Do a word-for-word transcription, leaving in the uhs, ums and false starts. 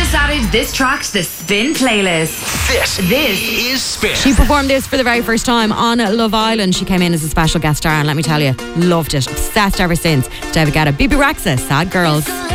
just added this track to the Spin playlist. This, this is Spin. She performed this for the very first time on Love Island. She came in as a special guest star, and let me tell you, loved it. Obsessed ever since. David Guetta, B B Rexa, Sad Girls.